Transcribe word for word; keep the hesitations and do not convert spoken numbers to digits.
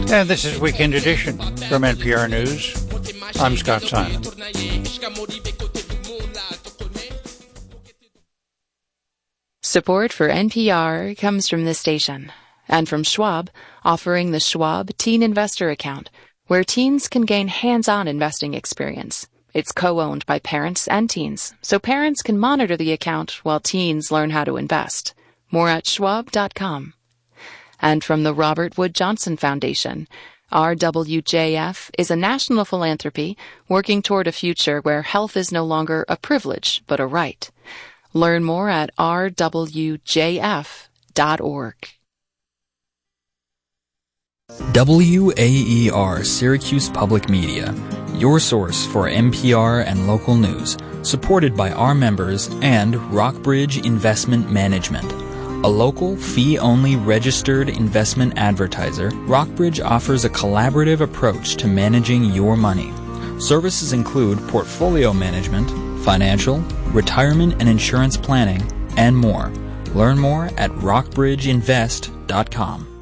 And this is Weekend Edition from N P R News. I'm Scott Simon. Support for N P R comes from this station and from Schwab, offering the Schwab Teen Investor Account, where teens can gain hands-on investing experience. It's co-owned by parents and teens, so parents can monitor the account while teens learn how to invest. More at schwab dot com. And from the Robert Wood Johnson Foundation, R W J F is a national philanthropy working toward a future where health is no longer a privilege, but a right. Learn more at r w j f dot org. W A E R Syracuse Public Media, your source for N P R and local news, supported by our members and Rockbridge Investment Management. A local, fee-only registered investment advertiser, Rockbridge offers a collaborative approach to managing your money. Services include portfolio management, financial, retirement and insurance planning, and more. Learn more at rockbridge invest dot com.